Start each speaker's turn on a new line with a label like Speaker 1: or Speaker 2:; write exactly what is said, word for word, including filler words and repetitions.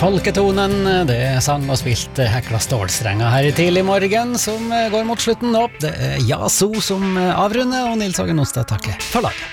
Speaker 1: folketonen, det er sang og spilt hekla stålstrenger her i tidlig morgen som går mot slutten nå. Det er Yasu som avrunder, og Nils Hagen Onsdag takker for laget.